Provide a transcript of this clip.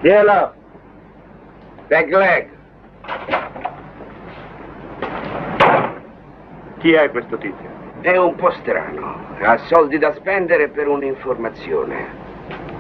Chi è là? Peg Leg. Chi è questo tizio? È un po' strano. Ha soldi da spendere per un'informazione.